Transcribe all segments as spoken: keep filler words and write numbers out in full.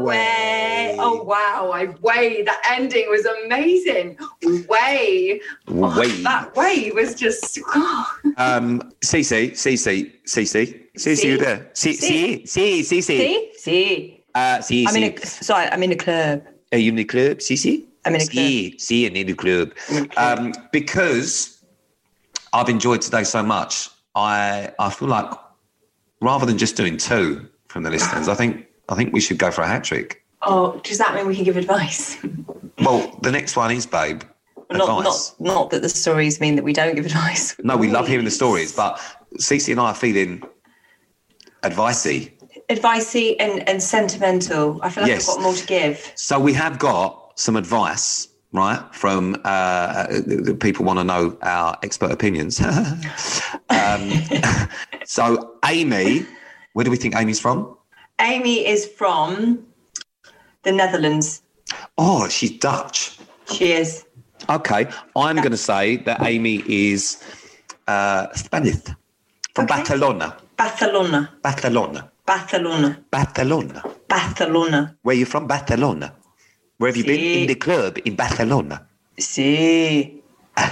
Way. Oh, wow. I way. That ending was amazing. Way. Way. Oh, that way was just... Oh. Um, Cece, Cece, Cece, Cece, you there? Cece, Cece, Cece. See? See. Uh, Cece. I'm in a... Sorry, I'm in a club. Are you in the club, Cece? I'm in a club. See, see, in the club. Um, because I've enjoyed today so much, I I feel like rather than just doing two from the listeners, I think I think we should go for a hat trick. Oh, does that mean we can give advice? Well, the next one is, babe, not, advice. Not, not that the stories mean that we don't give advice. No, we love hearing the stories, but Cece and I are feeling advicey. Advicey and, and sentimental. I feel like yes. I've got more to give. So we have got some advice, right, from uh, the people want to know our expert opinions. um, so Amy, where do we think Amy's from? Amy is from the Netherlands. Oh, she's Dutch. She is. Okay, I'm going to say that Amy is uh, Spanish, from okay. Barcelona. Barcelona. Barcelona. Barcelona. Barcelona. Barcelona. Where are you from? Barcelona. Where have you sí. been? In the club in Barcelona. Sí.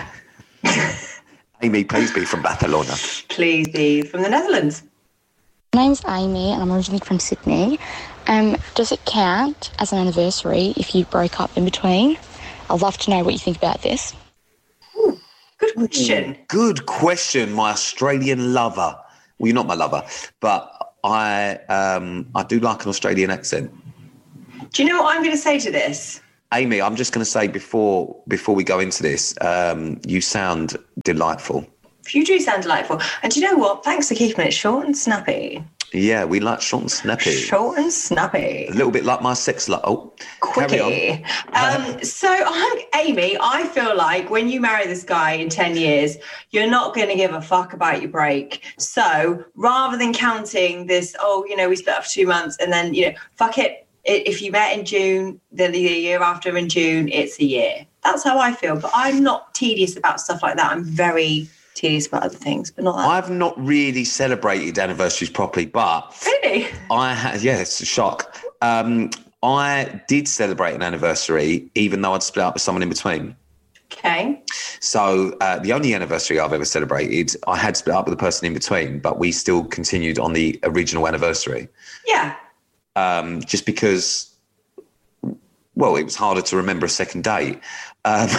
Amy, please be from Barcelona. Please be from the Netherlands. My name's Amy and I'm originally from Sydney. Um, does it count as an anniversary if you broke up in between? I'd love to know what you think about this. Ooh, good question. Good question, my Australian lover. Well, you're not my lover, but I um, I do like an Australian accent. Do you know what I'm going to say to this? Amy, I'm just going to say before before we go into this, um, you sound delightful. You do sound delightful. And do you know what? Thanks for keeping it short and snappy. Yeah, we like short and snappy. Short and snappy. A little bit like my sex life. Oh, quickie. Um, so, I'm Amy, I feel like when you marry this guy in ten years, you're not going to give a fuck about your break. So, rather than counting this, oh, you know, we split up for two months and then, you know, fuck it. If you met in June, then the year after in June, it's a year. That's how I feel. But I'm not tedious about stuff like that. I'm very tedious about other things, but not that. I've not really celebrated anniversaries properly, but really, I had. Yeah, it's a shock. Um, I did celebrate an anniversary, even though I'd split up with someone in between. Okay. So uh, the only anniversary I've ever celebrated, I had split up with the person in between, but we still continued on the original anniversary. Yeah. Um, just because, well, it was harder to remember a second date. Um,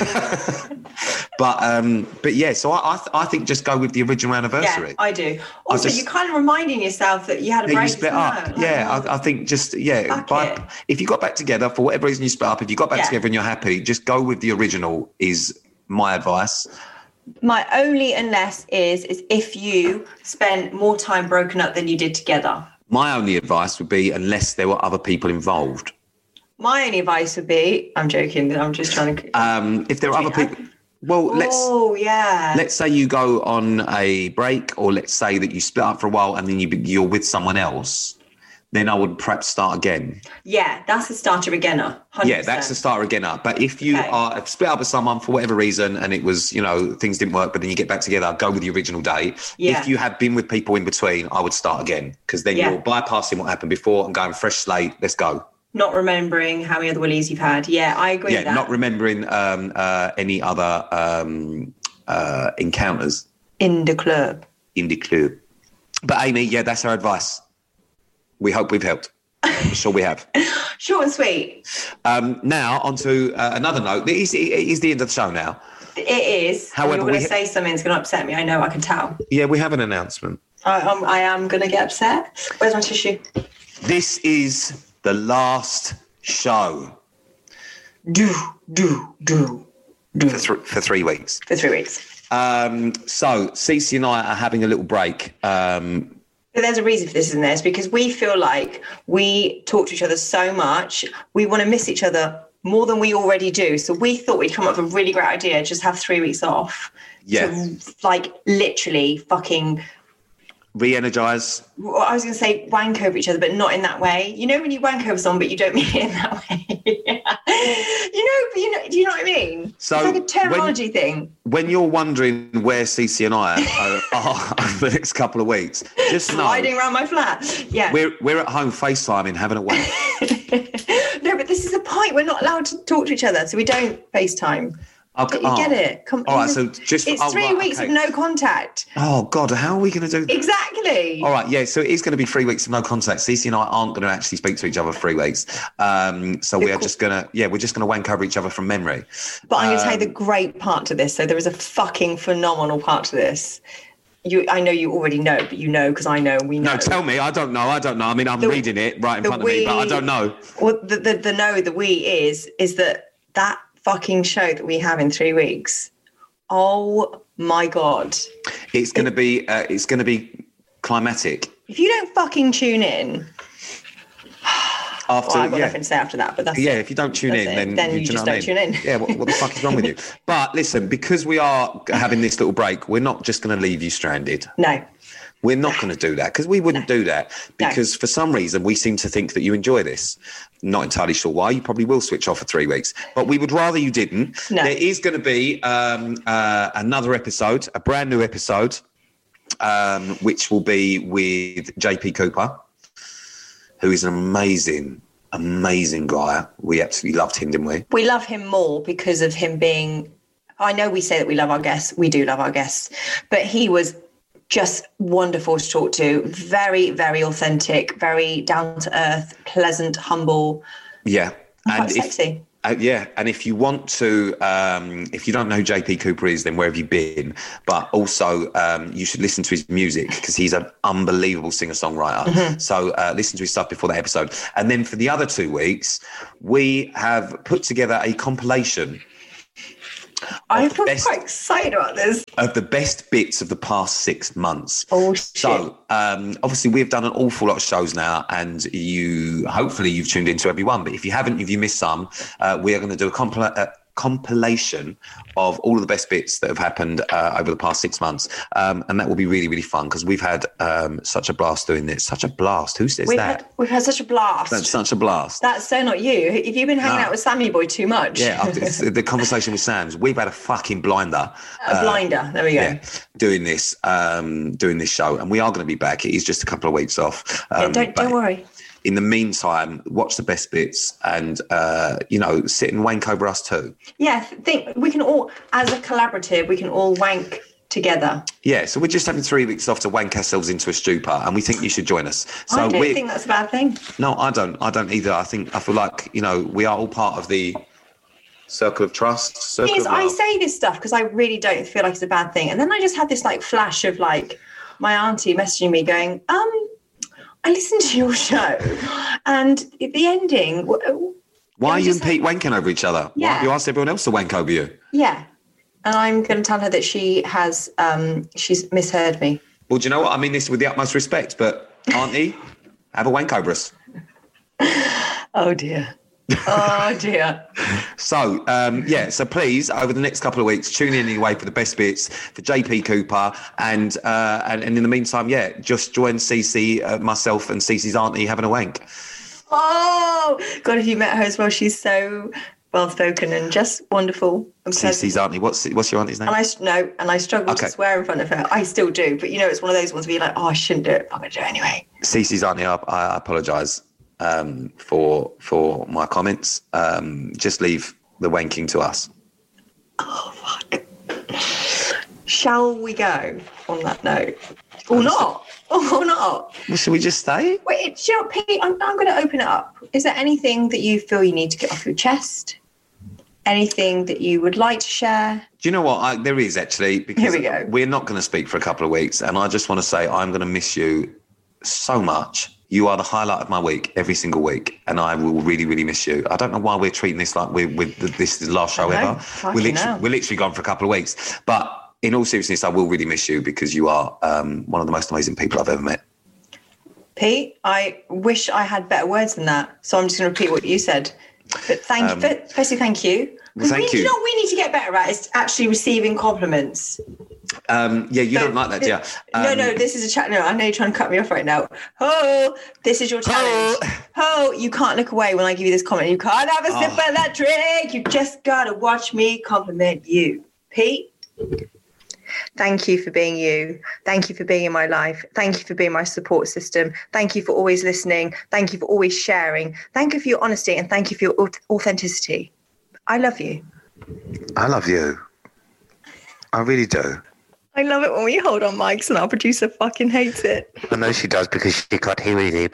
but um, but yeah, so I I, th- I think just go with the original anniversary. Yeah, I do. Also, just, you're kind of reminding yourself that you had a break. You split up. Like, yeah, I, I think just yeah. By, if you got back together for whatever reason you split up, if you got back yeah. together and you're happy, just go with the original. Is my advice. My only unless is is if you spent more time broken up than you did together. My only advice would be unless there were other people involved. My only advice would be, I'm joking, I'm just trying to... Um, if there are other people... Well, oh, let's... Oh, yeah. Let's say you go on a break, or let's say that you split up for a while and then you, you're with someone else, then I would perhaps start again. Yeah, that's the starter againer. one hundred percent. Yeah, that's the starter againer. But if you okay. are split up with someone for whatever reason and it was, you know, things didn't work, but then you get back together, go with the original day. Yeah. If you have been with people in between, I would start again, because then yeah. you're bypassing what happened before and going fresh slate. Let's go. Not remembering how many other willies you've had. Yeah, I agree yeah, with that. Not remembering um, uh, any other um, uh, encounters. In the club. In the club. But Amy, yeah, that's our advice. We hope we've helped. I'm sure we have. Short and sweet. Um, now, on to uh, another note. It is, it is the end of the show now. It is. However, you're going to ha- say something that's going to upset me. I know, I can tell. Yeah, we have an announcement. I, I'm, I am going to get upset. Where's my tissue? This is the last show. Do, do, do, do. For, th- for three weeks. For three weeks. Um, so, Cece and I are having a little break. Um, but there's a reason for this, isn't there? It's because we feel like we talk to each other so much. We want to miss each other more than we already do. So we thought we'd come up with a really great idea, just have three weeks off. Yeah. To, like, literally fucking re-energise. Well, I was going to say wank over each other, but not in that way. You know when you wank over someone, but you don't mean it in that way. You know, but you know, do you know what I mean? So it's like a terminology when, thing. When you're wondering where Cece and I are, are over the next couple of weeks, just know sliding around my flat. Yeah, we're we're at home FaceTiming, having a wank. No, but this is the point. We're not allowed to talk to each other, so we don't FaceTime. Okay, you get oh. it? Come, all right, so just it's oh, three right, weeks okay. of no contact. Oh God, how are we going to do that? Exactly. All right, yeah. So it is going to be three weeks of no contact. Cece and I aren't going to actually speak to each other for three weeks. Um, so we are just going to, yeah, we're just going to wank over each other from memory. But I'm going to um, tell you the great part to this. So there is a fucking phenomenal part to this. You, I know you already know, but you know because I know and we know. No, tell me. I don't know. I don't know. I mean, I'm the, reading it right in front of we, me, but I don't know. Well, the, the the no, the we is is that that fucking show that we have in three weeks. Oh my God! It's going to be. Uh, it's going to be climatic. If you don't fucking tune in. After, well, I've got yeah. nothing to say after that, but that's yeah. it. If you don't tune that's in, it. then then you, you do just know don't what tune I mean? in. Yeah. What, what the fuck is wrong with you? But listen, because we are having this little break, we're not just going to leave you stranded. No. We're not going to do that because we wouldn't no. do that because no. for some reason we seem to think that you enjoy this. Not entirely sure why. You probably will switch off for three weeks, but we would rather you didn't. No. There is going to be um, uh, another episode, a brand new episode, um, which will be with J P Cooper, who is an amazing, amazing guy. We absolutely loved him, didn't we? We love him more because of him being, I know we say that we love our guests. We do love our guests, but he was just wonderful to talk to. Very, very authentic, very down to earth, pleasant, humble. Yeah. And and quite if, sexy. Uh, yeah, and if you want to, um, if you don't know who J P Cooper is, then where have you been? But also, um, you should listen to his music because he's an unbelievable singer-songwriter. Mm-hmm. So uh, listen to his stuff before that episode. And then for the other two weeks, we have put together a compilation. I feel best, quite excited about this. Of the best bits of the past six months. Oh, shit. So, um, obviously, we've done an awful lot of shows now, and you, hopefully, you've tuned into every one. But if you haven't, if you missed some, uh, we are going to do a compil- uh, compilation of all of the best bits that have happened uh, over the past six months. Um, and that will be really, really fun because we've had um, such a blast doing this. Such a blast. Who says we've that? Had, we've had such a blast. That's such a blast. That's so not you. Have you been hanging no. out with Sammy Boy too much? Yeah, it's the conversation with Sam's. We've had a fucking blinder. A blinder. Uh, there we go. Yeah, doing this, um, doing this show. And we are going to be back. It is just a couple of weeks off. Um, yeah, don't, don't worry. In the meantime, watch the best bits and, uh, you know, sit and wank over us too. Yeah, think we can all, as a collaborative, we can all wank together. Yeah, so we're just having three weeks off to wank ourselves into a stupor, and we think you should join us. So I don't we think that's a bad thing. No, I don't. I don't either. I think I feel like, you know, we are all part of the circle of trust. Circle Yes, of I say this stuff because I really don't feel like it's a bad thing, and then I just had this like flash of like my auntie messaging me going, um. I listened to your show and the ending. Why are you and Pete like, wanking over each other? Yeah. Why have you asked everyone else to wank over you? Yeah. And I'm going to tell her that she has, um, she's misheard me. Well, do you know what? I mean this with the utmost respect, but auntie, have a wank over us. Oh, dear. Oh, dear. So, um, yeah, so please, over the next couple of weeks, tune in anyway for the best bits for J P Cooper. And uh, and, and in the meantime, yeah, just join Cece, uh, myself and Cece's auntie having a wank. Oh, God, have you met her as well? She's so well-spoken and just wonderful. Cece's auntie. What's what's your auntie's name? And I, no, and I struggle okay. to swear in front of her. I still do. But, you know, it's one of those ones where you're like, oh, I shouldn't do it. I'm going to do it anyway. Cece's auntie, I, I apologise. Um, for for my comments, um, just leave the wanking to us. Oh fuck! Shall we go on that note, or not, or not? Well, should we just stay? Wait, do you know, Pete, I'm, I'm going to open it up. Is there anything that you feel you need to get off your chest? Anything that you would like to share? Do you know what? I, there is actually, because Here we go. We're not going to speak for a couple of weeks, and I just want to say I'm going to miss you so much. You are the highlight of my week every single week, and I will really, really miss you. I don't know why we're treating this like we're, we're, this is the last show ever. We're literally, we're literally gone for a couple of weeks. But in all seriousness, I will really miss you because you are um, one of the most amazing people I've ever met. Pete, I wish I had better words than that, so I'm just going to repeat what you said. But thank um, you. Firstly, thank you. Well, thank we, you. You know what we need to get better at is actually receiving compliments. Um, yeah, you So, don't like that, do you? Um, no, no, this is a chat. No, I know you're trying to cut me off right now. Oh, this is your challenge. Oh, you can't look away when I give you this comment. You can't have a sip Oh. of that drink. You just got to watch me compliment you. Pete, thank you for being you. Thank you for being in my life. Thank you for being my support system. Thank you for always listening. Thank you for always sharing. Thank you for your honesty and thank you for your au- authenticity. I love you. I love you. I really do. I love it when we hold on mics and our producer fucking hates it. I know she does because she can't hear me.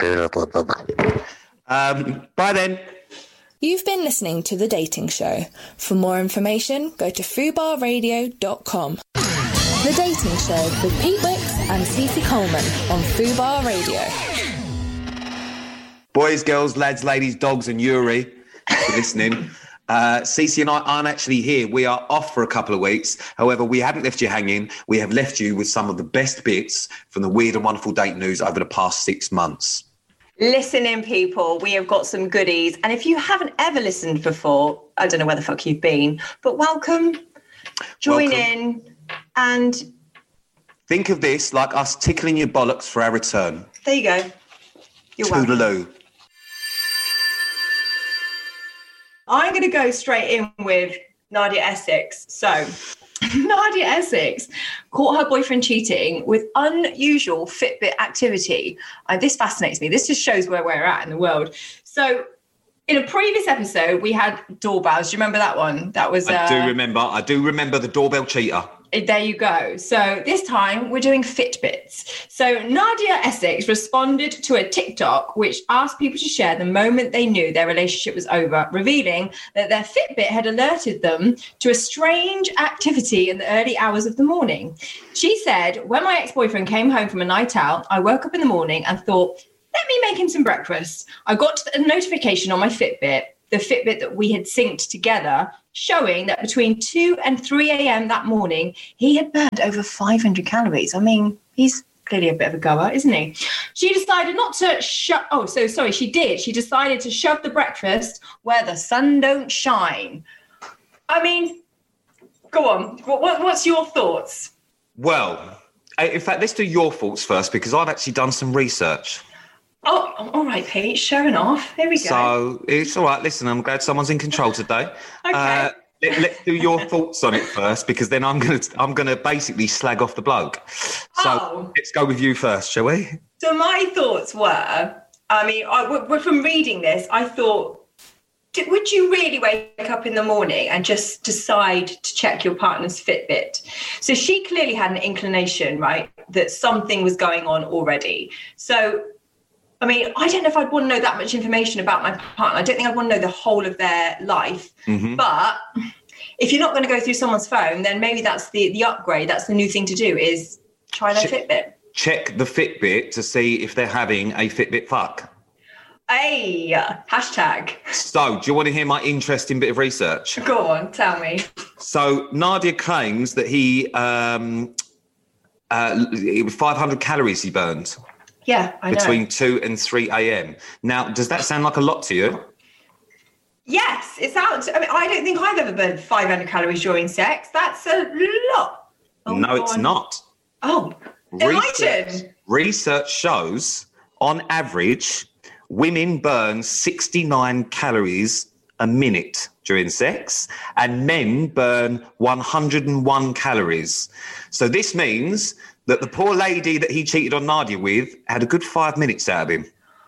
Um, bye then. You've been listening to The Dating Show. For more information, go to fubar radio dot com. The Dating Show with Pete Wicks and Cece Coleman on Fubar Radio. Boys, girls, lads, ladies, dogs, and Yuri, for listening. Uh, Cece and I aren't actually here. We are off for a couple of weeks. However, we haven't left you hanging. We have left you with some of the best bits from the weird and wonderful date news over the past six months. Listen in, people. We have got some goodies. And if you haven't ever listened before, I don't know where the fuck you've been, but welcome. Join Welcome. in and Think of this like us tickling your bollocks for our return. there you go. You're welcome. Toodaloo. I'm going to go straight in with Nadia Essex. So, Nadia Essex caught her boyfriend cheating with unusual Fitbit activity. And this fascinates me. This just shows where we're at in the world. So, in a previous episode, we had doorbells. Do you remember that one? That was. I uh, do remember. I do remember the doorbell cheater. There you go. So this time we're doing Fitbits. So Nadia Essex responded to a TikTok which asked people to share the moment they knew their relationship was over, revealing that their Fitbit had alerted them to a strange activity in the early hours of the morning. She said, when my ex-boyfriend came home from a night out, I woke up in the morning and thought, let me make him some breakfast. I got a notification on my Fitbit, the Fitbit that we had synced together, showing that between two and three a.m. that morning, he had burned over five hundred calories. I mean, he's clearly a bit of a goer, isn't he? She decided not to shove... Oh, so sorry, she did. She decided to shove the breakfast where the sun don't shine. I mean, go on. What, what, what's your thoughts? Well, in fact, let's do your thoughts first because I've actually done some research. Oh, all right, Pete, showing off. Here we go. So it's all right. Listen, I'm glad someone's in control today. Okay. Uh, let, let's do your thoughts on it first, because then I'm gonna I'm gonna basically slag off the bloke. So Oh. let's go with you first, shall we? So my thoughts were, I mean, I, w- from reading this, I thought, d- would you really wake up in the morning and just decide to check your partner's Fitbit? So she clearly had an inclination, right, that something was going on already. So, I mean, I don't know if I'd want to know that much information about my partner. I don't think I'd want to know the whole of their life. Mm-hmm. But if you're not going to go through someone's phone, then maybe that's the, the upgrade. That's the new thing to do, is try their Ch- Fitbit. Check the Fitbit to see if they're having a Fitbit fuck. Hey, hashtag. So, do you want to hear my interesting bit of research? Go on, tell me. So, Nadia claims that he, um, uh, it was five hundred calories he burned Yeah, I know. between two and three a.m. Now, does that sound like a lot to you? Yes, it sounds. I mean, I don't think I've ever burned five hundred calories during sex. That's a lot. Oh, no, go it's on. not. Oh, Research, enlighten. research shows, on average, women burn sixty-nine calories a minute during sex, and men burn one hundred one calories. So this means that the poor lady that he cheated on Nadia with had a good five minutes out of him.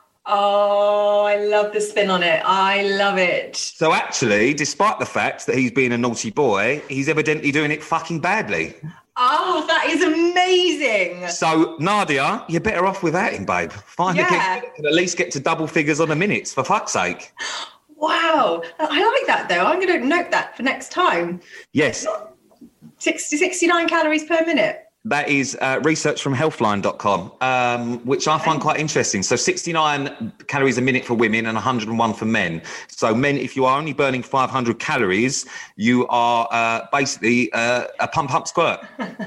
Oh, I love the spin on it. I love it. So actually, despite the fact that he's being a naughty boy, he's evidently doing it fucking badly. Oh, that is amazing. So, Nadia, you're better off without him, babe. Find Yeah. a kid that can at least get to double figures on the minutes, for fuck's sake. Wow. I like that, though. I'm going to note that for next time. Yes, sixty, sixty-nine calories per minute. that is uh, research from healthline dot com, um, which I find quite interesting. So sixty-nine calories a minute for women and one hundred one for men. So men, if you are only burning five hundred calories, you are uh, basically uh, a pump, pump, squirt.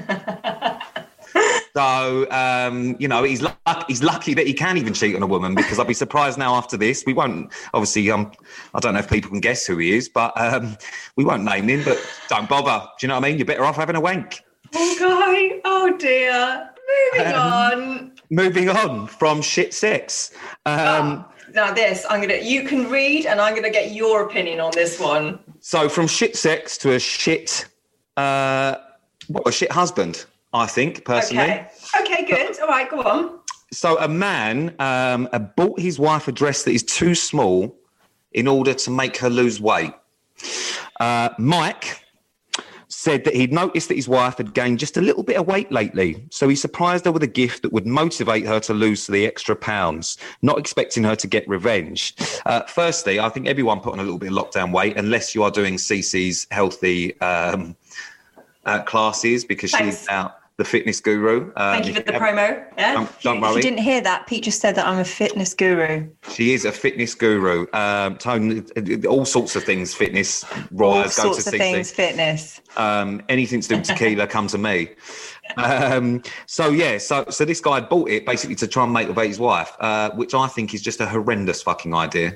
So, um, you know, he's, luck- he's lucky that he can even cheat on a woman, because I'll be surprised now after this. We won't, obviously, um, I don't know if people can guess who he is, but um, we won't name him, but don't bother. Do you know what I mean? You're better off having a wank. Poor guy. Oh dear. Moving Um, on. Moving on from shit sex. Um, Oh, now this, I'm gonna. You can read, and I'm gonna get your opinion on this one. So from shit sex to a shit, uh, what a shit husband, I think personally. Okay. Okay. Good. All right. Go on. So a man um, uh, bought his wife a dress that is too small in order to make her lose weight. Uh, Mike said that he'd noticed that his wife had gained just a little bit of weight lately, so he surprised her with a gift that would motivate her to lose the extra pounds, not expecting her to get revenge. Uh, firstly, I think everyone put on a little bit of lockdown weight, unless you are doing Cece's healthy um, uh, classes, because Thanks. she's now the fitness guru. Um, Thank you for the have- promo. Yeah. Don't, don't If worry. you didn't hear that, Pete just said that I'm a fitness guru. She is a fitness guru. Um, Tone, all sorts of things, fitness, All rise, go to sorts of C C. things, fitness. Um, anything to do with tequila, come to me. Um, so, yeah, so so this guy bought it basically to try and motivate his wife, uh, which I think is just a horrendous fucking idea.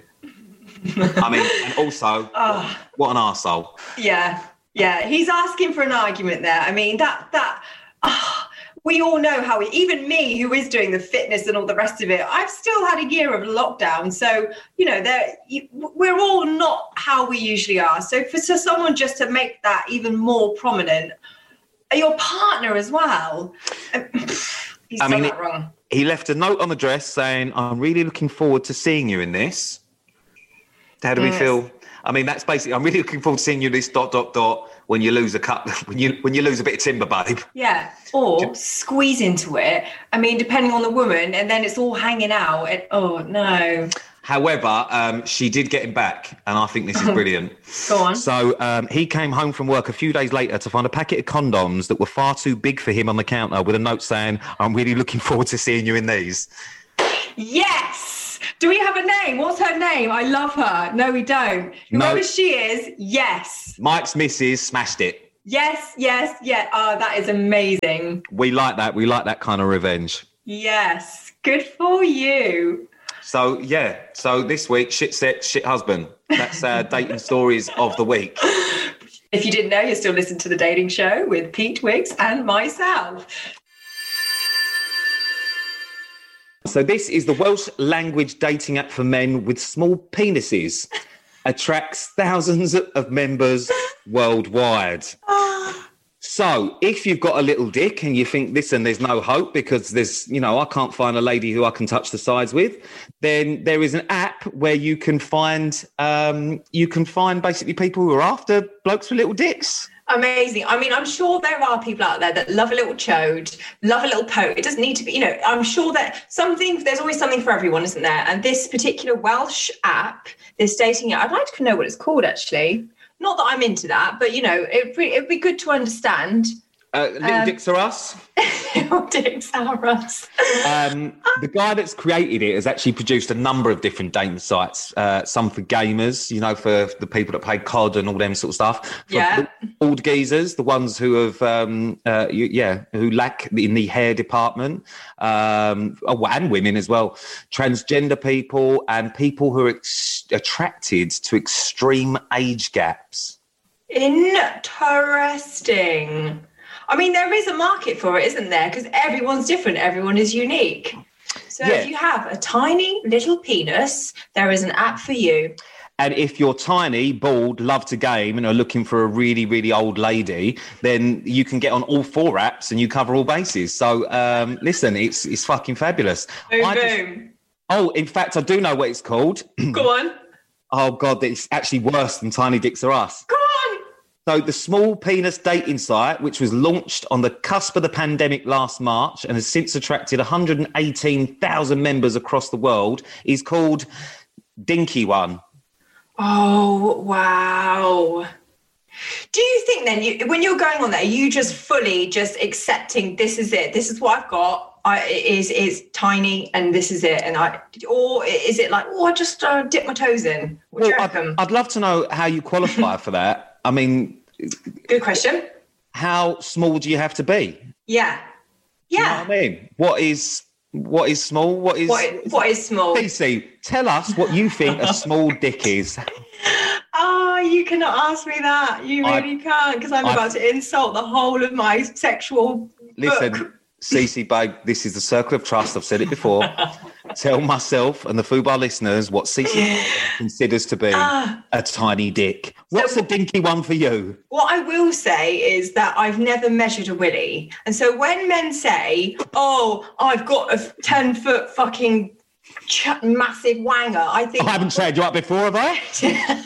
I mean, and also, Oh. what an arsehole. Yeah, yeah. He's asking for an argument there. I mean, that that ah, we all know how. We, even me, who is doing the fitness and all the rest of it, I've still had a year of lockdown. So you know, there you- we're all not how we usually are. So for so someone just to make that even more prominent, your partner as well, um, he's I done mean, that wrong. He left a note on the dress saying, "I'm really looking forward to seeing you in this." How do we Yes. feel? I mean, that's basically, I'm really looking forward to seeing you in this dot, dot, dot, when you lose a cut, when you when you lose a bit of timber, babe. Yeah, or squeeze into it. I mean, depending on the woman, and then it's all hanging out. And, oh no. However, um, she did get him back, and I think this is brilliant. Go on. So um, he came home from work a few days later to find a packet of condoms that were far too big for him on the counter, with a note saying, "I'm really looking forward to seeing you in these." Yes. Do we have a name? What's her name? I love her. No, we don't. Whoever No. she is, yes. Mike's missus smashed it. Yes, yes, yeah. Oh, that is amazing. We like that. We like that kind of revenge. Yes. Good for you. So, yeah. So this week, shit set, shit husband. That's our dating stories of the week. If you didn't know, you're still listening to The Dating Show with Pete Wicks and myself. So this is the Welsh language dating app for men with small penises. Attracts thousands of members worldwide. So if you've got a little dick and you think, listen, there's no hope because there's, you know, I can't find a lady who I can touch the sides with, then there is an app where you can find, um, you can find basically people who are after blokes with little dicks. Amazing. I mean, I'm sure there are people out there that love a little chode, love a little poke. It doesn't need to be, you know, I'm sure that something, there's always something for everyone, isn't there? And this particular Welsh app, this dating app, I'd like to know what it's called, actually. Not that I'm into that, but, you know, it, it'd be good to understand. Uh, little Um, dicks are us. Dicks are us. Um, the guy that's created it has actually produced a number of different dating sites. Uh, some for gamers, you know, for the people that play C O D and all them sort of stuff. For Yeah. old geezers, the ones who have, um, uh, you, yeah, who lack in the hair department, um, oh, and women as well. Transgender people and people who are ex- attracted to extreme age gaps. Interesting. I mean, there is a market for it, isn't there? Because everyone's different. Everyone is unique. So Yeah. if you have a tiny little penis, there is an app for you. And if you're tiny, bald, love to game, and are looking for a really, really old lady, then you can get on all four apps and you cover all bases. So, um, listen, it's it's fucking fabulous. Boom, I just- boom. oh, in fact, I do know what it's called. Go on. Oh, God, it's actually worse than Tiny Dicks Are Us. Go on. So the small penis dating site, which was launched on the cusp of the pandemic last March and has since attracted one hundred eighteen thousand members across the world, is called Dinky One. Oh, wow. Do you think then, you, when you're going on there, you just fully just accepting this is it, this is what I've got, I, it is is tiny and this is it, and I, or is it like, oh, I just uh, dip my toes in? What do you Well, reckon? I'd, I'd love to know how you qualify for that. I mean, Good question. how small do you have to be? Yeah. Do you know Yeah. what I mean? What is what is small? What is What, what is small? P C, tell us what you think a small dick is. I you cannot ask me that. You really I, can't, because I'm I, about to insult the whole of my sexual Listen, book. Cece, babe, this is the circle of trust. I've said it before. Tell myself and the Fubar listeners what Cece considers to be uh, a tiny dick. What's so, a dinky one for you? What I will say is that I've never measured a willy. And so when men say, oh, I've got a ten-foot fucking ch- massive wanger, I think... I haven't said you up before, have I?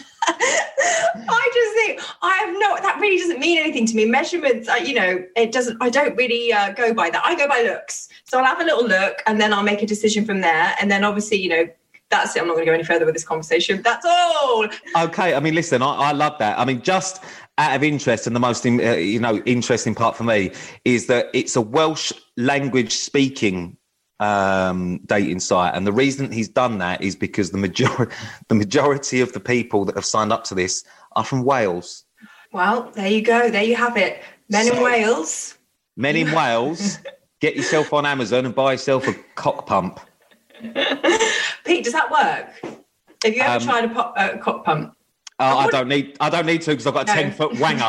I just think I have no, that really doesn't mean anything to me. Measurements, uh, you know, it doesn't, I don't really uh, go by that. I go by looks. So I'll have a little look and then I'll make a decision from there. And then obviously, you know, that's it. I'm not going to go any further with this conversation. That's all. Okay. I mean, listen, I, I love that. I mean, just out of interest, and the most, uh, you know, interesting part for me is that it's a Welsh language speaking um dating site, and the reason he's done that is because the majority the majority of the people that have signed up to this are from Wales. Well, there you go, there you have it. Men so, in Wales. Men in Wales. Get yourself on Amazon and buy yourself a cock pump. Pete, does that work? Have you ever um, tried a pop, uh, cock pump? Uh, I don't need I don't need to because I've got a no. ten foot wanger.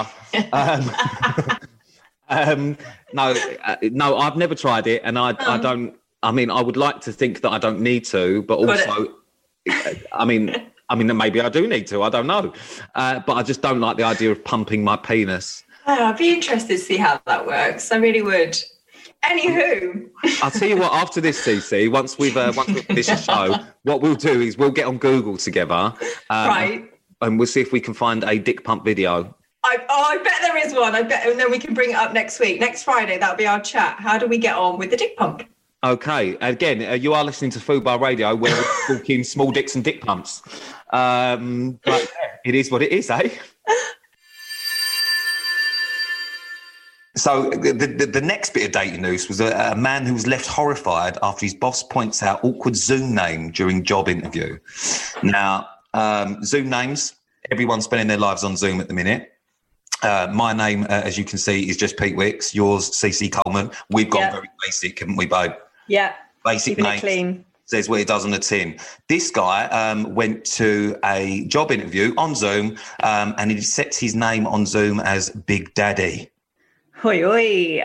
um, um no uh, no I've never tried it, and I um, I don't I mean, I would like to think that I don't need to, but also, I mean, I mean, maybe I do need to. I don't know, uh, but I just don't like the idea of pumping my penis. Oh, I'd be interested to see how that works. I really would. Anywho, I'll tell you what. After this, C C, once we've uh, once we've finished the show, what we'll do is we'll get on Google together, um, right, and we'll see if we can find a dick pump video. I, oh, I bet there is one. I bet, and then we can bring it up next week, next Friday. That'll be our chat. How do we get on with the dick pump? Okay, again, uh, you are listening to Fubar Radio, where we're talking small dicks and dick pumps. Um, but yeah, it is what it is, eh? So the, the, the next bit of dating news was a, a man who was left horrified after his boss points out awkward Zoom name during job interview. Now, um, Zoom names, everyone's spending their lives on Zoom at the minute. Uh, my name, uh, as you can see, is just Pete Wicks. Yours, C C Coleman. We've gone yep. very basic, haven't we, babe? Yeah. Basic name. Clean. Says what it does on the tin. This guy um, went to a job interview on Zoom, um, and he sets his name on Zoom as Big Daddy. Oi, oi.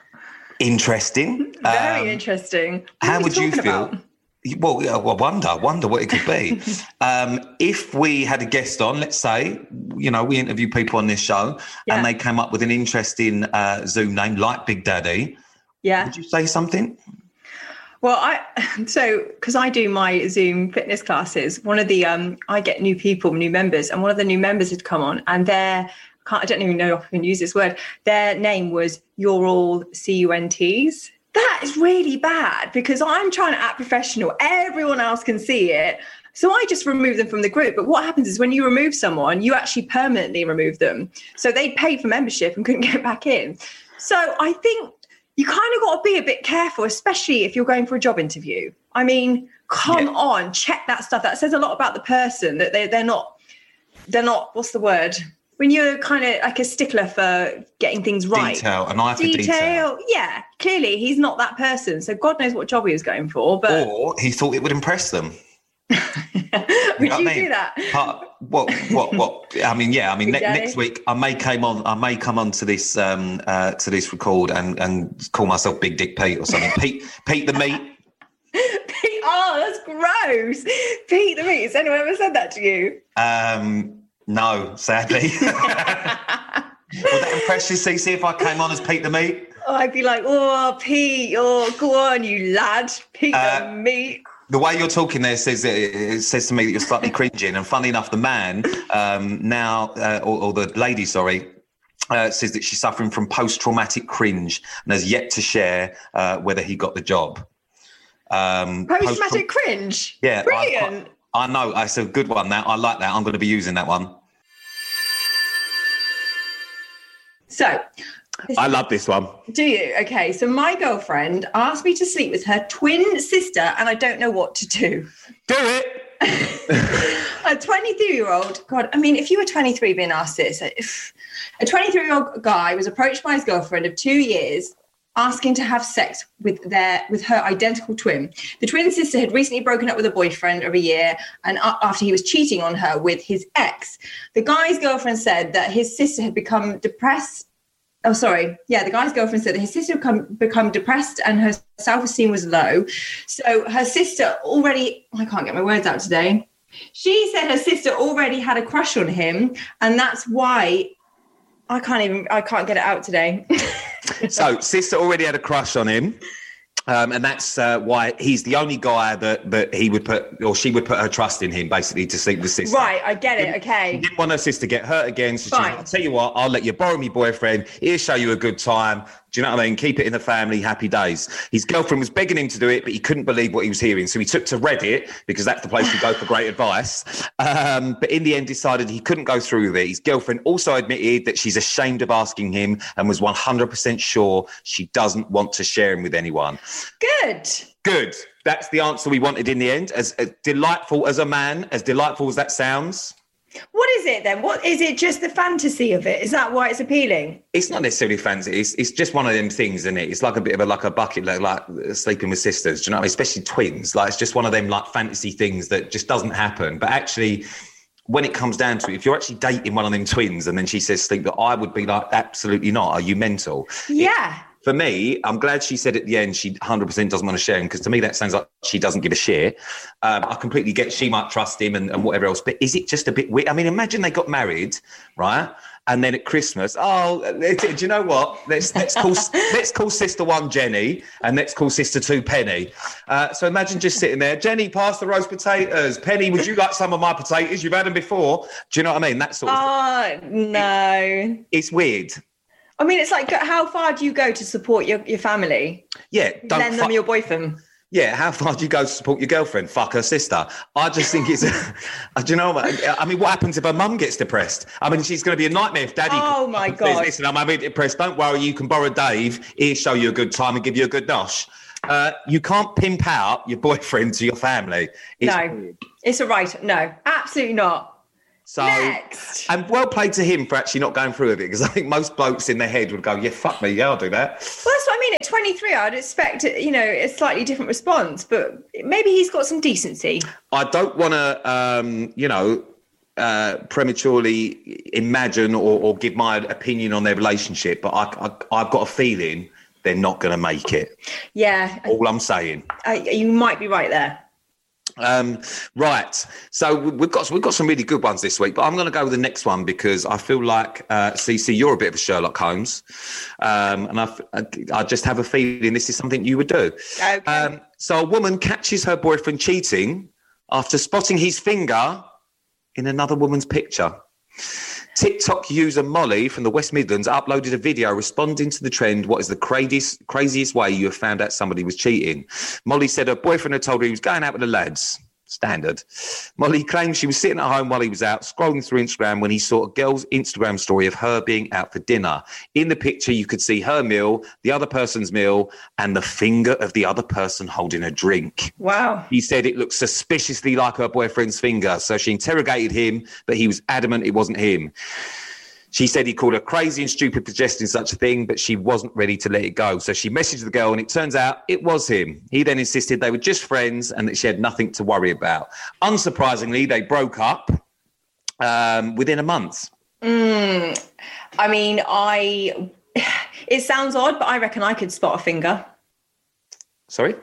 Interesting. Very um, interesting. What how would you feel? About? Well, I wonder, wonder what it could be. um, if we had a guest on, let's say, you know, we interview people on this show, yeah. and they came up with an interesting uh, Zoom name like Big Daddy. Yeah. Would you say something? Well, I so because I do my Zoom fitness classes, one of the um, I get new people, new members, and one of the new members had come on, and their can't I don't even know if I can use this word. Their name was "You're All C U N Ts." That is really bad because I'm trying to act professional. Everyone else can see it. So I just remove them from the group. But what happens is when you remove someone, you actually permanently remove them. So they paid for membership and couldn't get back in. So I think you kind of got to be a bit careful, especially if you're going for a job interview. I mean, come yeah. on, check that stuff. That says a lot about the person, that they, they're not, they're not, what's the word? When you're kind of like a stickler for getting things right. Detail, an eye for detail. Detail, yeah. Clearly, he's not that person. So God knows what job he was going for. But Or he thought it would impress them. Would you, know you I mean? do that? Uh, what, what, what? I mean, yeah. I mean, ne- next week I may come on. I may come on to this um, uh, to this record and, and call myself Big Dick Pete or something. Pete, Pete the Meat. Pete, oh, that's gross. Pete the Meat. Has anyone ever said that to you? Um. No, sadly. Would that impress you, C C, if I came on as Pete the Meat? Oh, I'd be like, oh, Pete, oh, go on, you lad, Pete uh, the Meat. The way you're talking there says it says to me that you're slightly cringing. And funny enough, the man um, now, uh, or, or the lady, sorry, uh, says that she's suffering from post-traumatic cringe and has yet to share uh, whether he got the job. Um, post-traumatic post- cringe? Yeah. Brilliant. I, I know, it's a good one. That I like that. I'm going to be using that one. So, I love this one. Do you? Okay. So my girlfriend asked me to sleep with her twin sister, and I don't know what to do. Do it. A twenty-three-year-old. God, I mean, if you were twenty-three being asked this, if a twenty-three-year-old guy was approached by his girlfriend of two years asking to have sex with their with her identical twin. The twin sister had recently broken up with a boyfriend of a year, and uh, after he was cheating on her with his ex. The guy's girlfriend said that his sister had become depressed. Oh, sorry. Yeah, the guy's girlfriend said that his sister had become, become depressed and her self-esteem was low. So her sister already, I can't get my words out today. She said her sister already had a crush on him, and that's why I can't even, I can't get it out today. So, sister already had a crush on him, um, and that's uh, why he's the only guy that, that he would put, or she would put her trust in him, basically, to sleep with sister. Right, I get it, okay. He didn't want her sister to get hurt again, so she's Fine. like, I'll tell you what, I'll let you borrow me boyfriend, he'll show you a good time. Do you know what I mean? Keep it in the family, happy days. His girlfriend was begging him to do it, but he couldn't believe what he was hearing. So he took to Reddit, because that's the place to go for great advice. Um, but in the end, decided he couldn't go through with it. His girlfriend also admitted that she's ashamed of asking him and was one hundred percent sure she doesn't want to share him with anyone. Good. Good. That's the answer we wanted in the end. As, as delightful as a man, as delightful as that sounds. What is it then? What is it? Just the fantasy of it? Is that why it's appealing? It's not necessarily fancy. It's it's just one of them things, isn't it? It's like a bit of a like a bucket, like, like sleeping with sisters. Do you know what I mean? Especially twins. Like it's just one of them like fantasy things that just doesn't happen. But actually, when it comes down to it, if you're actually dating one of them twins and then she says sleep, that I would be like, absolutely not. Are you mental? Yeah. It, For me, I'm glad she said at the end she one hundred percent doesn't want to share him, because to me that sounds like she doesn't give a shit. Um, I completely get she might trust him and, and whatever else, but is it just a bit weird? I mean, imagine they got married, right? And then at Christmas, oh, do you know what? Let's let's call let's call sister one Jenny and let's call sister two Penny. Uh, so imagine just sitting there, Jenny, pass the roast potatoes. Penny, would you like some of my potatoes? You've had them before. Do you know what I mean? That sort of Oh, thing. no. It, it's weird. I mean, it's like, how far do you go to support your, your family? Yeah, don't lend fu- them your boyfriend. Yeah, how far do you go to support your girlfriend? Fuck her sister. I just think it's... do you know what? I mean, what happens if her mum gets depressed? I mean, she's going to be a nightmare if daddy... Oh, my says, God. Listen, I'm a bit depressed. Don't worry, you can borrow Dave. He'll show you a good time and give you a good nosh. Uh, you can't pimp out your boyfriend to your family. It's no, weird. It's a right. No, absolutely not. So, Next. And well played to him for actually not going through with it, because I think most blokes in their head would go, yeah, fuck me, yeah, I'll do that. Well, that's what I mean. At twenty-three, I'd expect, you know, a slightly different response, but maybe he's got some decency. I don't want to, um, you know, uh, prematurely imagine or, or give my opinion on their relationship, but I, I, I've got a feeling they're not going to make it. Yeah. All I'm saying. Uh, you might be right there. Um, right. So we've got we've got some really good ones this week, but I'm going to go with the next one because I feel like, uh, Cece, you're a bit of a Sherlock Holmes. Um, and I, I just have a feeling this is something you would do. Okay. Um, so a woman catches her boyfriend cheating after spotting his finger in another woman's picture. TikTok user Molly from the West Midlands uploaded a video responding to the trend, what is the craziest, craziest way you have found out somebody was cheating? Molly said her boyfriend had told her he was going out with the lads. Standard. Molly claimed she was sitting at home while he was out, scrolling through Instagram, when he saw a girl's Instagram story of her being out for dinner. In the picture, you could see her meal, the other person's meal, and the finger of the other person holding a drink. Wow. He said it looked suspiciously like her boyfriend's finger, so she interrogated him, but he was adamant it wasn't him. She said he called her crazy and stupid for suggesting such a thing, but she wasn't ready to let it go. So she messaged the girl, and it turns out it was him. He then insisted they were just friends and that she had nothing to worry about. Unsurprisingly, they broke up um, within a month. Mm, I mean, I... It sounds odd, but I reckon I could spot a finger. Sorry?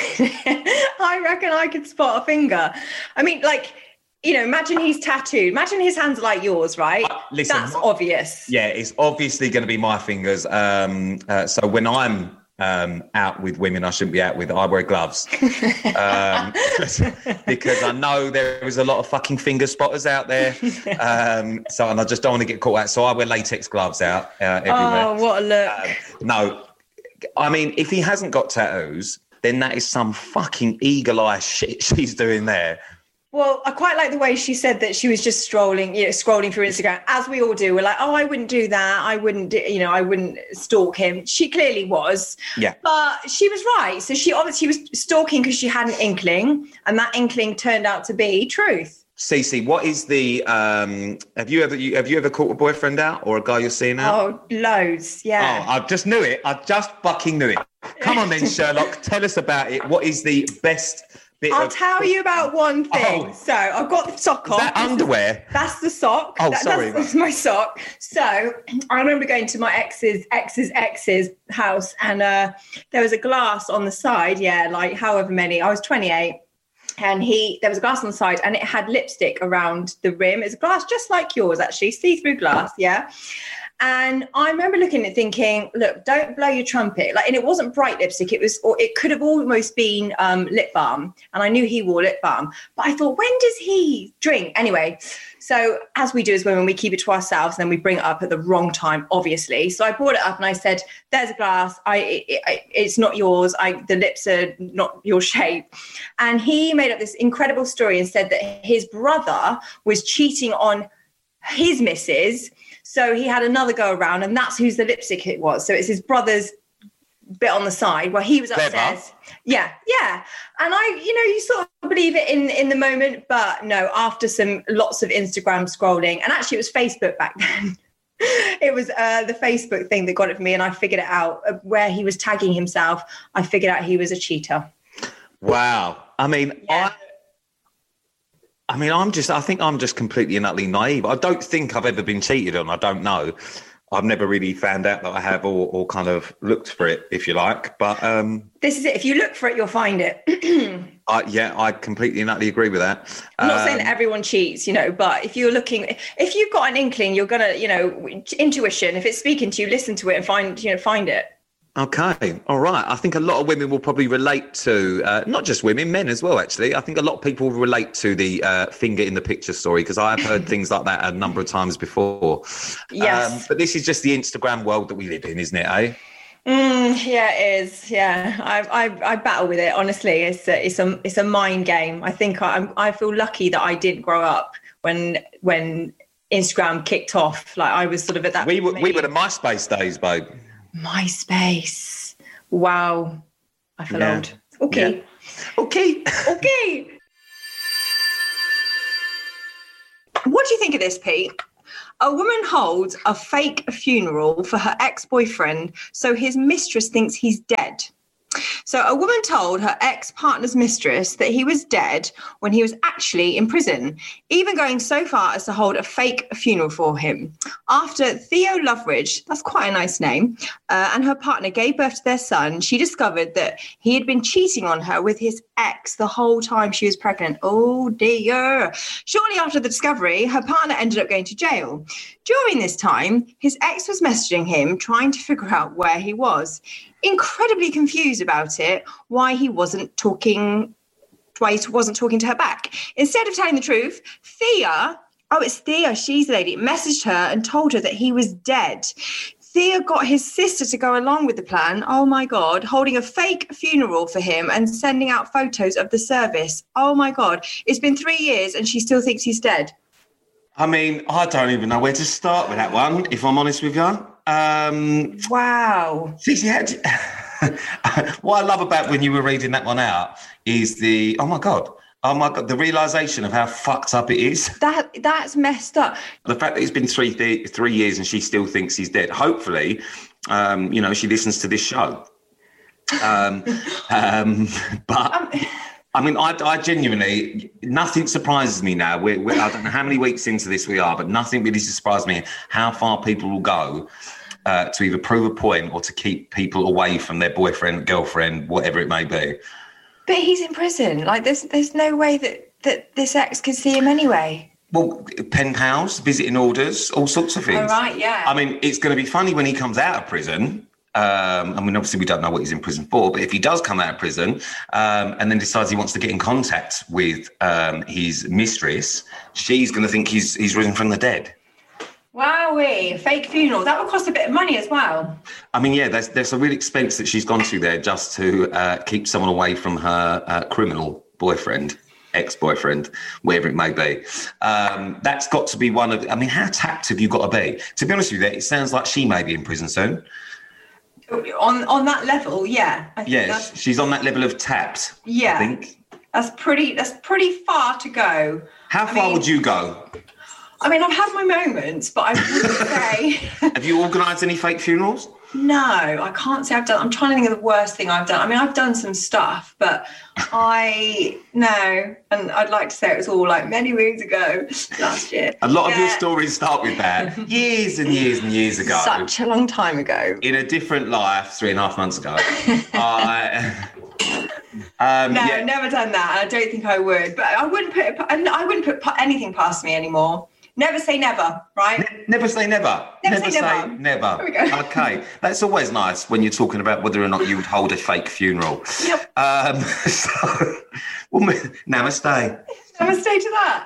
I reckon I could spot a finger. I mean, like... You know, imagine he's tattooed. Imagine his hands are like yours, right? Uh, listen, That's obvious. Yeah, it's obviously going to be my fingers. Um, uh, so when I'm um, out with women I shouldn't be out with, I wear gloves. um, because I know there is a lot of fucking finger spotters out there. Um, so, and I just don't want to get caught out. So I wear latex gloves out uh, everywhere. Oh, what a look. Um, no, I mean, if he hasn't got tattoos, then that is some fucking eagle eye shit she's doing there. Well, I quite like the way she said that she was just strolling, you know, scrolling through Instagram, as we all do. We're like, oh, I wouldn't do that. I wouldn't, do, you know, I wouldn't stalk him. She clearly was. Yeah. But she was right. So she obviously was stalking because she had an inkling, and that inkling turned out to be truth. Cece, what is the? Um, have you ever you, have you ever caught a boyfriend out or a guy you're seeing out? Oh, loads, yeah. Oh, I just knew it. I just fucking knew it. Come on then, Sherlock. Tell us about it. What is the best bit I'll of... tell you about one thing. Oh. So I've got the sock Is on. that underwear? That's the sock. Oh, that, sorry. That's, that's my sock. So I remember going to my ex's ex's ex's house, and uh, there was a glass on the side. Yeah, like however many. I was twenty-eight. And he, there was a glass on the side, and it had lipstick around the rim. It's a glass just like yours, actually, see-through glass, yeah. And I remember looking at it thinking, look, don't blow your trumpet. Like, and it wasn't bright lipstick. It was, or it could have almost been um, lip balm. And I knew he wore lip balm. But I thought, when does he drink? Anyway, so as we do as women, we keep it to ourselves, and then we bring it up at the wrong time, obviously. So I brought it up and I said, there's a glass. I, it, it, it's not yours. I, the lips are not your shape. And he made up this incredible story and said that his brother was cheating on his missus. So he had another go around, and that's whose the lipstick it was. So it's his brother's bit on the side where he was upstairs. Yeah, yeah. And I, you know, you sort of believe it in, in the moment, but no, after some lots of Instagram scrolling, and actually it was Facebook back then. It was uh, the Facebook thing that got it for me, and I figured it out. Uh, where he was tagging himself, I figured out he was a cheater. Wow. I mean, Yeah. I... I mean, I'm just, I think I'm just completely and utterly naive. I don't think I've ever been cheated on. I don't know. I've never really found out that I have, or, or kind of looked for it, if you like. But um, this is it. If you look for it, you'll find it. I, yeah, I completely and utterly agree with that. I'm not um, saying that everyone cheats, you know, but if you're looking, if you've got an inkling, you're going to, you know, intuition, if it's speaking to you, listen to it and find, you know, find it. Okay. All right. I think a lot of women will probably relate to, uh, not just women, men as well, actually. I think a lot of people will relate to the uh, finger in the picture story, because I've heard things like that a number of times before. Yes. Um, but this is just the Instagram world that we live in, isn't it, eh? Mm, yeah, it is. Yeah. I, I, I battle with it. Honestly, it's a, it's a, it's a mind game. I think I'm, I feel lucky that I didn't grow up when, when Instagram kicked off. Like I was sort of at that. We were, we were the MySpace days, babe. MySpace. Wow. I feel Yeah. old. Okay. Yeah. Okay. Okay. What do you think of this, Pete? A woman holds a fake funeral for her ex-boyfriend so his mistress thinks he's dead. So a woman told her ex-partner's mistress that he was dead when he was actually in prison, even going so far as to hold a fake funeral for him. After Theo Loveridge, that's quite a nice name, uh, and her partner gave birth to their son, she discovered that he had been cheating on her with his ex the whole time she was pregnant. Oh dear. Shortly after the discovery, her partner ended up going to jail. During this time, his ex was messaging him, trying to figure out where he was. Incredibly confused about it, why he wasn't talking, why he wasn't talking to her back. Instead of telling the truth, Thea, oh, it's Thea, she's the lady, messaged her and told her that he was dead. Thea got his sister to go along with the plan, oh my God, holding a fake funeral for him and sending out photos of the service. Oh my God, it's been three years and she still thinks he's dead. I mean, I don't even know where to start with that one, if I'm honest with you. Um, wow. Cece, how do you... what I love about when you were reading that one out is the, oh my God, oh my God, the realisation of how fucked up it is. That That's messed up. The fact that it's been three th- three years and she still thinks he's dead. Hopefully, um, you know, she listens to this show. Um, um, but... Um, I mean, I, I genuinely, nothing surprises me now. We're, we're, I don't know how many weeks into this we are, but nothing really surprises me how far people will go uh, to either prove a point or to keep people away from their boyfriend, girlfriend, whatever it may be. But he's in prison. Like, there's there's no way that, that this ex can see him anyway. Well, pen pals, visiting orders, all sorts of things. All right, yeah. I mean, it's going to be funny when he comes out of prison. Um, I mean, obviously, we don't know what he's in prison for, but if he does come out of prison um, and then decides he wants to get in contact with um, his mistress, she's going to think he's he's risen from the dead. Wowee, fake funeral. That would cost a bit of money as well. I mean, yeah, there's there's a real expense that she's gone to there just to uh, keep someone away from her uh, criminal boyfriend, ex-boyfriend, wherever it may be. Um, that's got to be one of, I mean, how tapped have you got to be? To be honest with you, it sounds like she may be in prison soon. On on that level, yeah. I think Yes, that's, she's on that level of tapped. yeah. I think. That's pretty. That's pretty far to go. How I far mean, would you go? I mean, I've had my moments, but I wouldn't say... Have you organised any fake funerals? No, I can't say I've done... I'm trying to think of the worst thing I've done. I mean, I've done some stuff, but I... No. And I'd like to say it was all like many moons ago, last year. A lot yeah. of your stories start with that. Years and years and years ago. Such a long time ago. In a different life, three and a half months ago. I... Um, no, yeah. never done that. I don't think I would. But I wouldn't put... I wouldn't put anything past me anymore. Never say never, right? Ne- never say never. Never, never say, say never. never. There we go. Okay. That's always nice when you're talking about whether or not you would hold a fake funeral. Yep. Um, so, well, namaste. Namaste to that.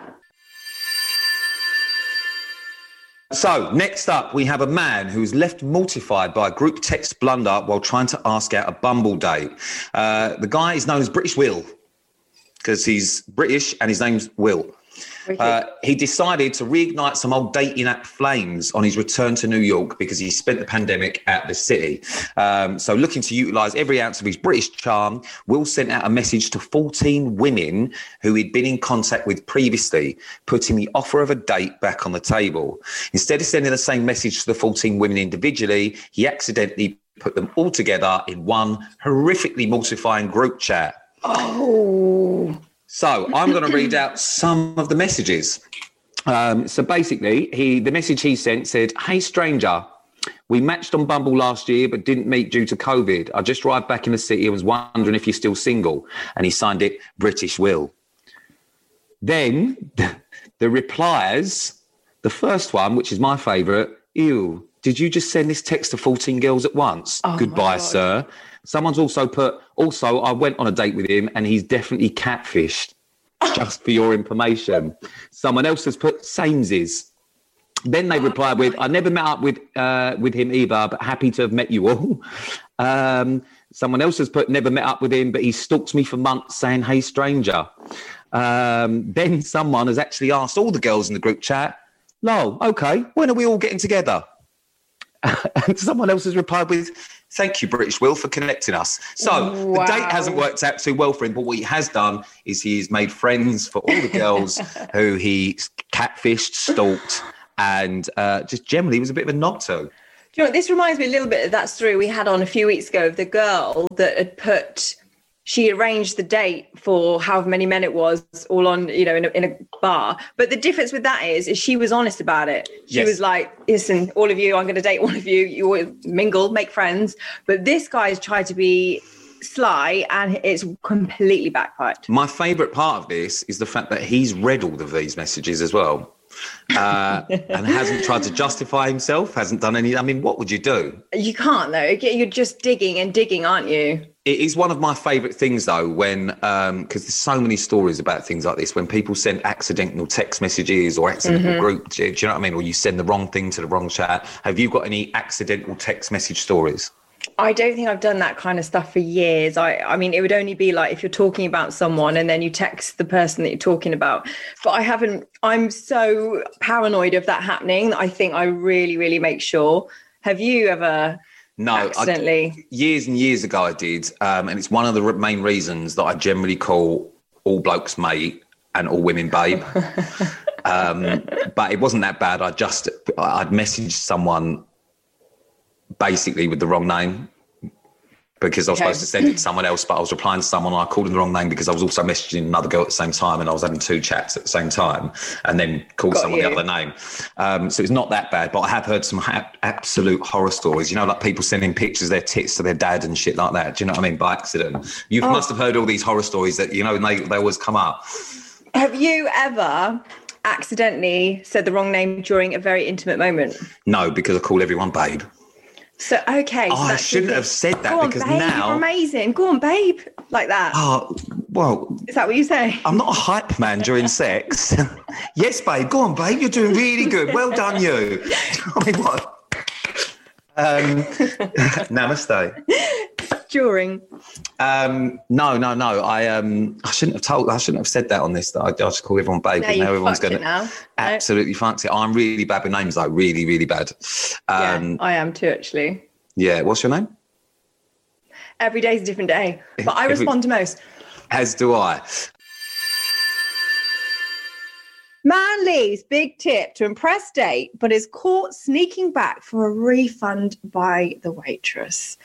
So, next up, we have a man who's left mortified by a group text blunder while trying to ask out a Bumble date. Uh, the guy is known as British Will because he's British and his name's Will. Uh, he decided to reignite some old dating app flames on his return to New York because he spent the pandemic at the city. Um, so looking to utilise every ounce of his British charm, Will sent out a message to fourteen women who he'd been in contact with previously, putting the offer of a date back on the table. Instead of sending the same message to the fourteen women individually, he accidentally put them all together in one horrifically mortifying group chat. Oh... So I'm going to read out some of the messages. Um, so basically, he the message he sent said, "Hey, stranger, we matched on Bumble last year, but didn't meet due to COVID. I just arrived back in the city and was wondering if you're still single." And he signed it British Will. Then the replies, the first one, which is my favourite, "Ew, did you just send this text to fourteen girls at once? Oh, goodbye, sir." Someone's also put, also, I went on a date with him and he's definitely catfished, just for your information. Someone else has put, samesies. Then they replied with, I never met up with uh, with him either, but happy to have met you all. Um, someone else has put, never met up with him, but he stalked me for months saying, hey, stranger. Um, then someone has actually asked all the girls in the group chat, lol, okay, when are we all getting together? And someone else has replied with, thank you, British Will, for connecting us. So wow. The date hasn't worked out too well for him, but what he has done is he's made friends for all the girls who he catfished, stalked, and uh, just generally was a bit of a knob to. Do you know what, this reminds me a little bit of that story we had on a few weeks ago of the girl that had put... She arranged the date for however many men it was, all on, you know, in a, in a bar. But the difference with that is, is she was honest about it. She yes. was like, listen, all of you, I'm going to date one of you. You all mingle, make friends. But this guy's tried to be sly and it's completely backfired. My favourite part of this is the fact that he's read all of these messages as well. uh, and hasn't tried to justify himself, hasn't done any... I mean, what would you do? You can't, though. You're just digging and digging, aren't you? It is one of my favourite things, though, when... Because um, there's so many stories about things like this, when people send accidental text messages or accidental mm-hmm. group... Do you know what I mean? Or you send the wrong thing to the wrong chat. Have you got any accidental text message stories? I don't think I've done that kind of stuff for years. I, I mean, it would only be like if you're talking about someone and then you text the person that you're talking about. But I haven't, I'm so paranoid of that happening that I think I really, really make sure. Have you ever no, accidentally? I, years and years ago I did. Um, and it's one of the main reasons that I generally call all blokes mate and all women babe. um, but it wasn't that bad. I just, I'd messaged someone basically with the wrong name because I was okay. supposed to send it to someone else, but I was replying to someone and I called them the wrong name because I was also messaging another girl at the same time and I was having two chats at the same time and then called Got someone you. the other name. Um, so it's not that bad, but I have heard some ha- absolute horror stories, you know, like people sending pictures of their tits to their dad and shit like that. Do you know what I mean? By accident. You oh. must have heard all these horror stories that, you know, and they, they always come up. Have you ever accidentally said the wrong name during a very intimate moment? No, because I call everyone babe. So, okay. So oh, I shouldn't have said that Go on, because babe, now... You're amazing. Go on, babe. Like that. Oh, well... Is that what you say? I'm not a hype man during sex. Yes, babe. Go on, babe. You're doing really good. Well done, you. I mean, what? Um, namaste. During? Um, no, no, no. I um, I shouldn't have told. I shouldn't have said that on this. That I, I just call everyone babe. No, now you everyone's going to absolutely no. fancy it. I'm really bad with names, like really, really bad. Um, yeah, I am too, actually. Yeah. What's your name? Every day's a different day, but I Every, respond to most. As do I. Man leaves big tip to impress date, but is caught sneaking back for a refund by the waitress.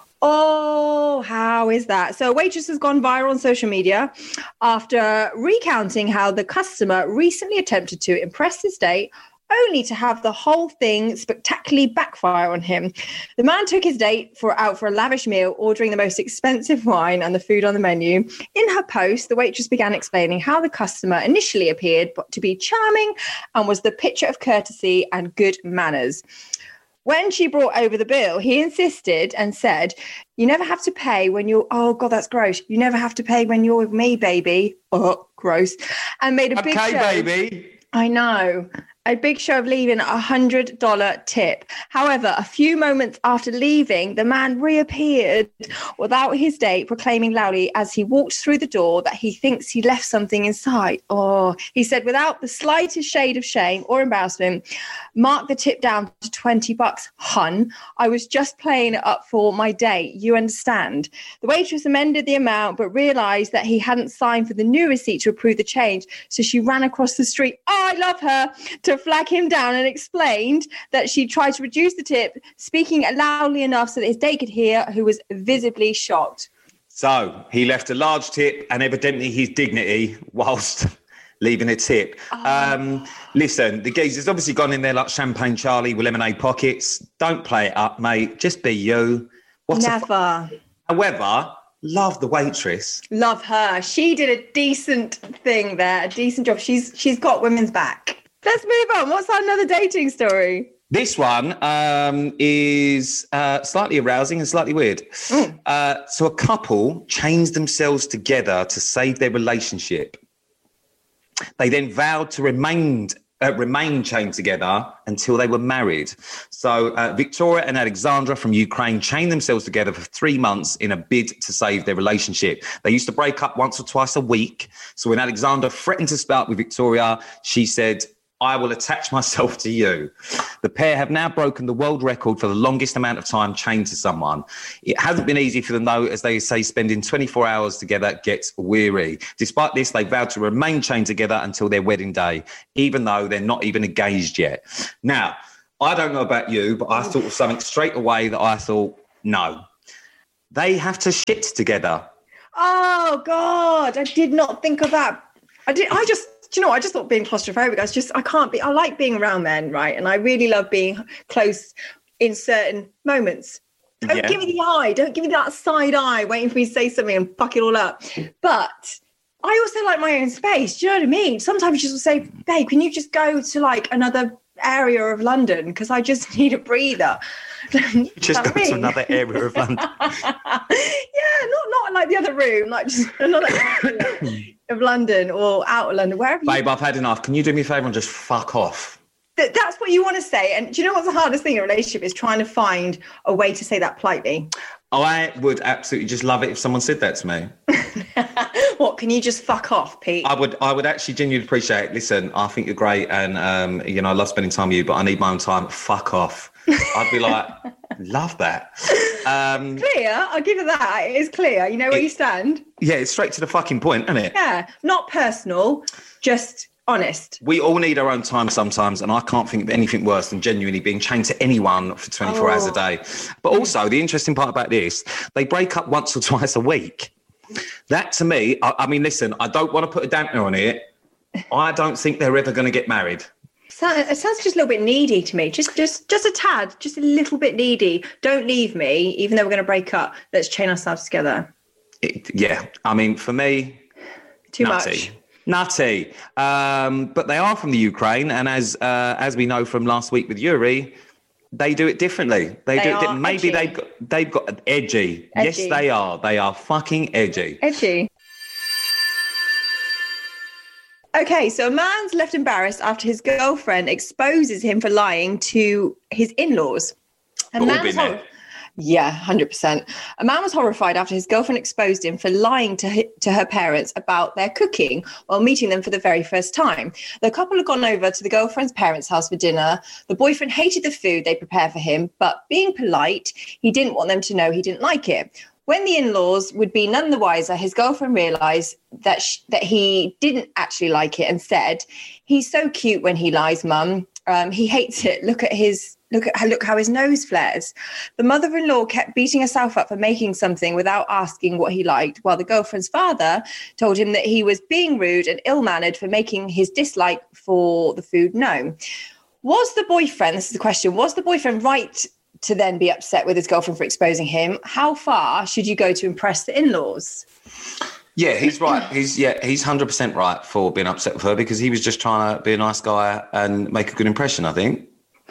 Oh, how is that? So a waitress has gone viral on social media after recounting how the customer recently attempted to impress his date, only to have the whole thing spectacularly backfire on him. The man took his date for out for a lavish meal, ordering the most expensive wine and the food on the menu. In her post, the waitress began explaining how the customer initially appeared to be charming and was the picture of courtesy and good manners. When she brought over the bill, he insisted and said, "You never have to pay when you're..." Oh, God, that's gross. "You never have to pay when you're with me, baby." Oh, gross. And made a big show. Okay, baby. I know. A big show of leaving a one hundred dollars tip. However, a few moments after leaving, the man reappeared without his date, proclaiming loudly as he walked through the door that he thinks he left something inside. Oh, he said without the slightest shade of shame or embarrassment, "Mark the tip down to twenty bucks, hun. I was just playing it up for my date. You understand?" The waitress amended the amount, but realised that he hadn't signed for the new receipt to approve the change. So she ran across the street. Oh, I love her. To flag him down, and explained that she tried to reduce the tip, speaking loudly enough so that his date could hear, who was visibly shocked. So he left a large tip and evidently his dignity whilst leaving a tip. Oh. Um, listen, the geezer's obviously gone in there like Champagne Charlie with lemonade pockets. Don't play it up, mate. Just be you. What Never. F- However, love the waitress. Love her. She did a decent thing there, a decent job. She's She's got women's back. Let's move on. What's another dating story? This one um, is uh, slightly arousing and slightly weird. Mm. Uh, so a couple changed themselves together to save their relationship. They then vowed to remain, uh, remain chained together until they were married. So uh, Victoria and Alexandra from Ukraine chained themselves together for three months in a bid to save their relationship. They used to break up once or twice a week. So when Alexandra threatened to split up with Victoria, she said, "I will attach myself to you." The pair have now broken the world record for the longest amount of time chained to someone. It hasn't been easy for them, though, as they say, spending twenty-four hours together gets weary. Despite this, they vowed to remain chained together until their wedding day, even though they're not even engaged yet. Now, I don't know about you, but I thought of something straight away that I thought, no. They have to shit together. Oh, God, I did not think of that. I did. I just... Do you know what? I just thought being claustrophobic, I was just, I can't be, I like being around men, right? And I really love being close in certain moments. Don't yeah. give me the eye. Don't give me that side eye waiting for me to say something and fuck it all up. But I also like my own space. Do you know what I mean? Sometimes you just say, babe, can you just go to like another area of London? Because I just need a breather. Just go to another area of London. Yeah, not not like the other room, like just another area of London or out of London, wherever. Babe, you... I've had enough. Can you do me a favour and just fuck off? Th- that's what you want to say. And do you know what's the hardest thing in a relationship is trying to find a way to say that politely. I would absolutely just love it if someone said that to me. What, can you just fuck off, Pete? I would I would actually genuinely appreciate it. Listen, I think you're great and, um, you know, I love spending time with you, but I need my own time. Fuck off. I'd be like, love that. Um, clear, I'll give you that. It is clear. You know where it, you stand. Yeah, it's straight to the fucking point, isn't it? Yeah, not personal, just honest. We all need our own time sometimes, and I can't think of anything worse than genuinely being chained to anyone for twenty-four oh. hours a day. But also, the interesting part about this, they break up once or twice a week. That, to me, I, I mean, listen, I don't want to put a dampener on it. I don't think they're ever going to get married. It sounds just a little bit needy to me. Just, just, just a tad, just a little bit needy. Don't leave me, even though we're going to break up. Let's chain ourselves together. It, yeah, I mean, for me, too nutty. much. Nutty. Um, but they are from the Ukraine, and as uh, as we know from last week with Yuri, they do it differently. They, they do it. Di- maybe edgy. they've got they've got edgy. edgy. Yes, they are. They are fucking edgy. Edgy. Okay, so a man's left embarrassed after his girlfriend exposes him for lying to his in-laws. A We've all man been hor- there. Yeah, one hundred percent. A man was horrified after his girlfriend exposed him for lying to her, to her parents about their cooking while meeting them for the very first time. The couple had gone over to the girlfriend's parents' house for dinner. The boyfriend hated the food they prepared for him, but being polite, he didn't want them to know he didn't like it. When the in-laws would be none the wiser, his girlfriend realised that sh- that he didn't actually like it and said, "He's so cute when he lies, Mum. Um, he hates it. Look at his look at look how his nose flares." The mother-in-law kept beating herself up for making something without asking what he liked, while the girlfriend's father told him that he was being rude and ill-mannered for making his dislike for the food known. Was the boyfriend? This is the question. Was the boyfriend right to then be upset with his girlfriend for exposing him? How far should you go to impress the in-laws? Yeah, he's right. He's yeah, he's one hundred percent right for being upset with her because he was just trying to be a nice guy and make a good impression, I think.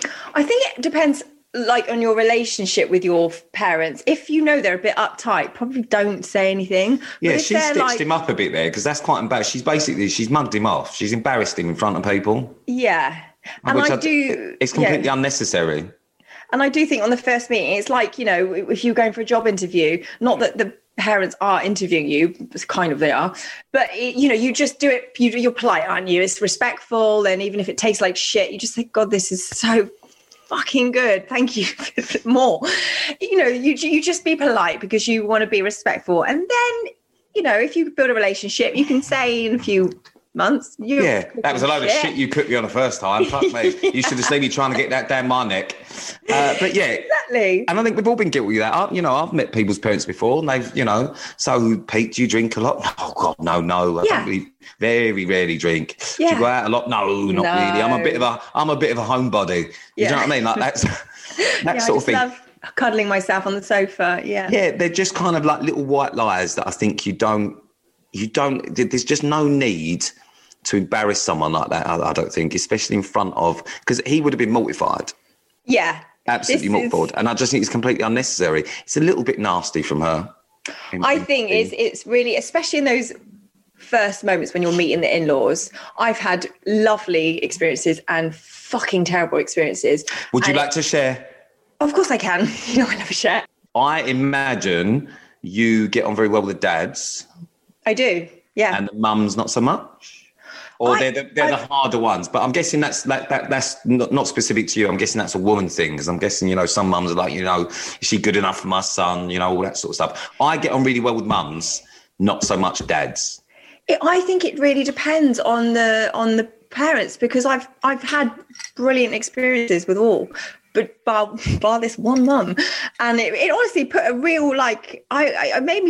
I think it depends, like, on your relationship with your parents. If you know they're a bit uptight, probably don't say anything. But yeah, if she they're stitched like, him up a bit there because that's quite embarrassing. She's basically, she's mugged him off. She's embarrassed him in front of people. Yeah. And Which I, I do... It's completely yeah. unnecessary. And I do think on the first meeting, it's like, you know, if you're going for a job interview, not that the parents are interviewing you, it's kind of they are, but, it, you know, you just do it, you, you're polite, aren't you? It's respectful. And even if it tastes like shit, you just think, God, this is so fucking good. Thank you for more. You know, you, you just be polite because you want to be respectful. And then, you know, if you build a relationship, you can say in a few months. You yeah, that was a load shit. of shit you cooked me on the first time. Fuck me. yeah. You should have seen me trying to get that down my neck. Uh, but yeah, exactly. And I think we've all been guilty of that. I, you know, I've met people's parents before, and they've, you know, so Pete, do you drink a lot? Oh God, no, no. I yeah. don't really, very rarely drink. Yeah. Do you go out a lot? No, not no. really. I'm a bit of a, I'm a bit of a homebody. You yeah. know what I mean? Like that's that yeah, sort I of thing. Love cuddling myself on the sofa. Yeah. Yeah, they're just kind of like little white lies that I think you don't, you don't. There's just no need to embarrass someone like that, I, I don't think, especially in front of, because he would have been mortified. Yeah. Absolutely mortified. Is... And I just think it's completely unnecessary. It's a little bit nasty from her. In, I think it's, it's really, especially in those first moments when you're meeting the in-laws, I've had lovely experiences and fucking terrible experiences. Would you and like it, to share? Of course I can. You know, I never share. I imagine you get on very well with the dads. I do, yeah. And the mums not so much? Or I, they're, the, they're I, the harder ones. But I'm guessing that's that, that that's not, not specific to you. I'm guessing that's a woman thing. Because I'm guessing, you know, some mums are like, you know, is she good enough for my son? You know, all that sort of stuff. I get on really well with mums, not so much dads. It, I think it really depends on the on the parents, because I've I've had brilliant experiences with all. But bar, bar this one mum. And it, it honestly put a real, like, I, I made me